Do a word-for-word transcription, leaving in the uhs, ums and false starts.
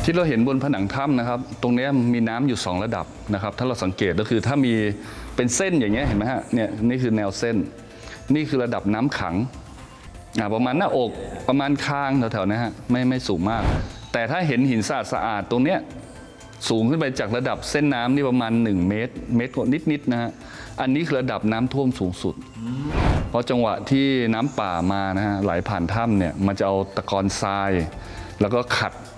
ที่เราเห็นบนผนังถ้ำนะครับตรงนี้มีน้ำอยู่สองระดับนะครับถ้าเราสังเกตก็คือถ้ามีเป็นเส้นอย่างเงี้ยเห็นไหมฮะเนี่ยนี่คือแนวเส้นนี่คือระดับน้ำขังประมาณหน้าอกประมาณคางแถวๆนะฮะไม่ไม่สูงมากแต่ถ้าเห็นหินสะอาดสะอาดตรงเนี้ยสูงขึ้นไปจากระดับเส้นน้ำนี่ประมาณหนึ่งเมตรเมตรกว่านิดๆนะฮะอันนี้คือระดับน้ำท่วมสูงสุดเพราะจังหวะที่น้ำป่ามานะฮะไหลผ่านถ้ำเนี่ยมันจะเอาตะกอนทรายแล้วก็ขัด